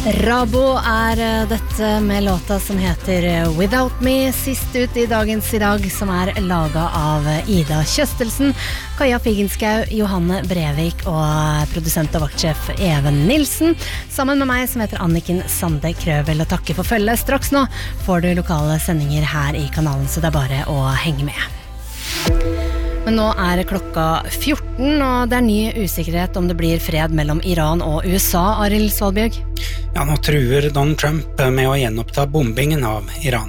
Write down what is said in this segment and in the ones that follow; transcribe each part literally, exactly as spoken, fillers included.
Rabo er dette med låta som heter Without Me, sist ut i dagens i dag, som er laget av Ida Kjøstelsen, Kaja Figenschou, Johanne Brevik og produsent og vaktsjef Even Nilsen, sammen med meg som heter Anniken Sande Krøvel, og takke for følget. Straks nå får du lokale sendinger her i kanalen, så det er bare å henge med. Men nå er klokka fjorten, og det er ny usikkerhet om det blir fred mellom Iran og U S A, Arild Svalbjørg. Ja, nå truer Donald Trump med å gjenoppta bombingen av Iran.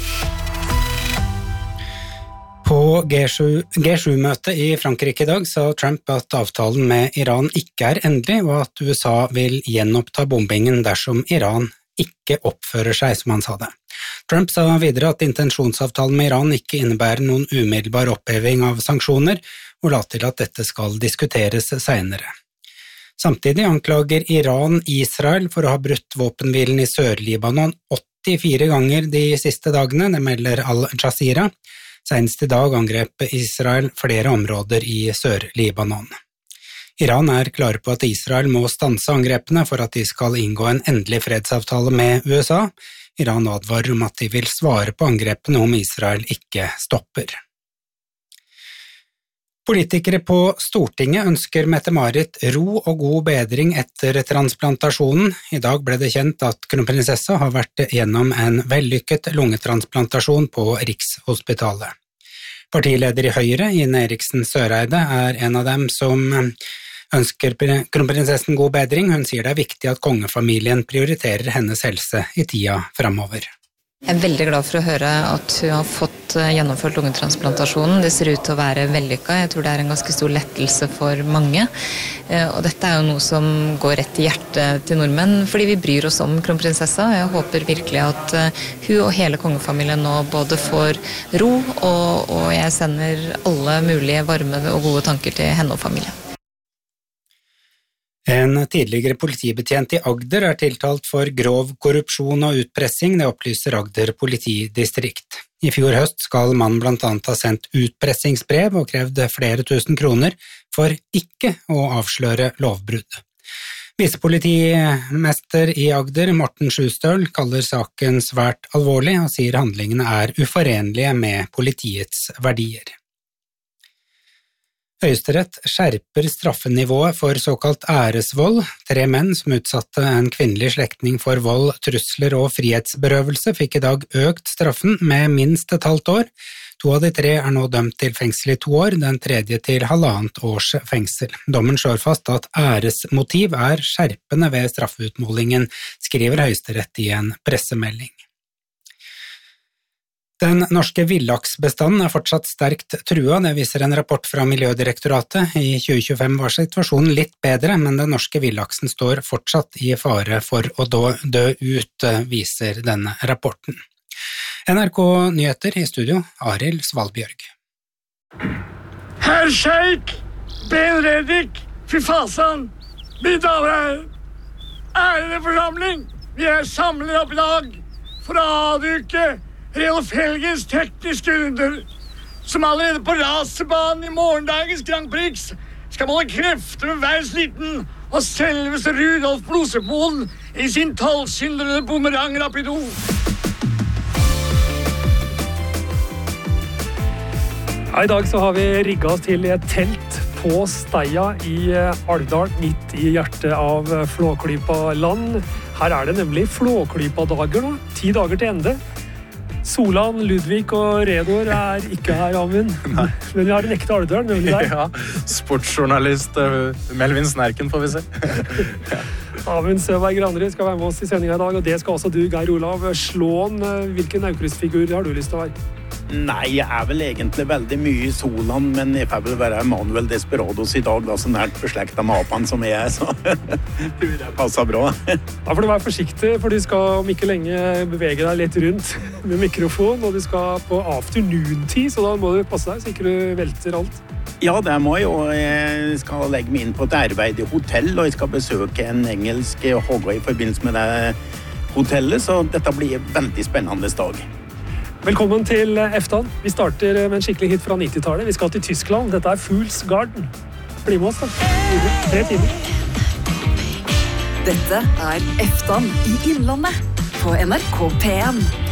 På G sju-møtet i Frankrike i dag sa Trump at avtalen med Iran ikke er endelig, og at U S A vil gjenoppta bombingen dersom Iran ikke oppfører seg, som han sa det. Trump sa videre at intensjonsavtalen med Iran ikke innebærer noen umiddelbar oppheving av sanksjoner, og la til at dette skal diskuteres senere. Samtidig anklager Iran Israel for å ha brutt våpenhvilen i Sør-Libanon åttifire ganger de siste dagene, det melder Al Jazeera. Senest i dag angrep Israel flere områder i Sør-Libanon. Iran er klare på at Israel må stanse angrepene for at de skal inngå en endelig fredsavtale med U S A. Iran advarer om at de vil svare på angrepene om Israel ikke stopper. Politikere på Stortinget ønsker Mette-Marit ro og god bedring etter transplantasjonen. I dag ble det kjent at kronprinsessa har vært gjennom en vellykket lungetransplantasjon på Rikshospitalet. Partileder i Høyre, Ine Eriksen Søreide, er en av dem som ønsker kronprinsessen god bedring. Hun sier det er viktig at kongefamilien prioriterer hennes helse i tida fremover. Jeg er veldig glad for å høre at hun har fått gjennomført lungetransplantasjonen. Det ser ut til å være vellykket. Jeg tror det er en ganske stor lettelse for mange. Og dette er jo noe som går rett i hjertet til nordmenn, fordi vi bryr oss om kronprinsessa. Jeg håper virkelig at hun og hele kongefamilien nå både får ro, og, og jeg sender alle mulige varme og gode tanker til henne og familien. En tidligere politibetjent i Agder er tiltalt for grov korrupsjon og utpressing, det opplyser Agder politidistrikt. I fjor høst skal mannen blant annet ha sendt utpressingsbrev og krevd flere tusen kroner for ikke å avsløre lovbrudd. Visepolitimester i Agder, Morten Sjustøl, kaller saken svært alvorlig og sier handlingene er uforenlige med politiets verdier. Høyesterett skjerper straffenivået for såkalt æresvold. Tre menn som utsatte en kvinnelig slektning for vold, trusler og frihetsberøvelse fikk i dag økt straffen med minst et halvt år. To av de tre er nå dømt til fengsel i to år, den tredje til halvannet års fengsel. Dommen slår fast at æresmotiv er skjerpende ved straffeutmålingen, skriver Høyesterett i en pressemelding. Den norske villaksbestanden er fortsatt sterkt trua, det viser en rapport fra Miljødirektoratet. I tjue tjuefem var situasjonen litt bedre, men den norske villaksen står fortsatt i fare for å dø ut, viser denne rapporten. N R K Nyheter i studio, Arild Svalbjørg. Herr Sheikh Ben Reddik, fy fasan, mine damer og herrer, ærede forsamling, vi er samlet opp i dag for å avduke Reolf Helgens tekniske under, som allerede på rasebanen i morgendagens Grand Prix skal måle krefter med hver sliten og selveste Rudolf Blodsepolen i sin tolvsylindrede bumerang rapido. I dag så har vi rigget oss til et telt på Steia i Alvdal, midt i hjertet av Flåklypa land. Her er det nemlig Flåklypa-dager nå, ti dager til ende. Solan, Ludvig og Redor er ikke her, Amund. Men vi har en ekte Alvdal, nemlig der. Ja, sportsjournalist Melvin Snerken får vi se. Amund Søberg Granrud skal være med oss i sendingen i dag, og det skal også du, Geir Olav Slåen. Hvilken Aukrust-figur har du lyst til å være? Nei, jeg er vel egentlig veldig mye i Solan, men jeg får vel være Manuel Desperados i dag, da, så nært beslektet med apan som jeg er, så det passer bra. Da får du være forsiktig, for du skal om ikke lenge bevege deg litt rundt med mikrofon, og du skal på afternoon-tid, så da må du passe deg, så ikke du velter alt. Ja, det må jeg, og jeg skal legge meg inn på et arbeid i hotell, og jeg skal besøke en engelsk hogger i forbindelse med det hotellet, så dette blir en veldig spennende dag. Velkommen til EFTAN. Vi starter med en skikkelig hit fra nittitallet. Vi skal til Tyskland. Dette er Fool's Garden. Bli med oss da. Tre timer. Dette er Eftan i Innlandet på N R K P en.